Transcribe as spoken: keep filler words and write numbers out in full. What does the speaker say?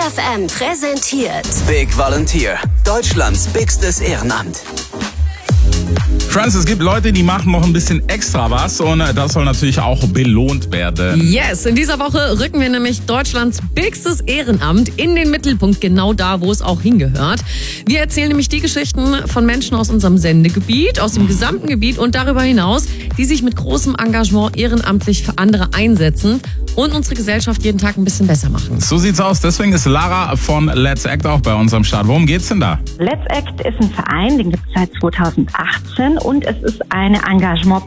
F M präsentiert Big Volunteer, Deutschlands bigstes Ehrenamt. Friends, es gibt Leute, die machen noch ein bisschen extra was und das soll natürlich auch belohnt werden. Yes, in dieser Woche rücken wir nämlich Deutschlands bigstes Ehrenamt in den Mittelpunkt, genau da, wo es auch hingehört. Wir erzählen nämlich die Geschichten von Menschen aus unserem Sendegebiet, aus dem gesamten Gebiet und darüber hinaus, die sich mit großem Engagement ehrenamtlich für andere einsetzen und unsere Gesellschaft jeden Tag ein bisschen besser machen. So sieht's aus. Deswegen ist Lara von Let's Act auch bei uns am Start. Worum geht's denn da? Let's Act ist ein Verein, den gibt es seit zweitausendachtzehn und es ist eine Engagement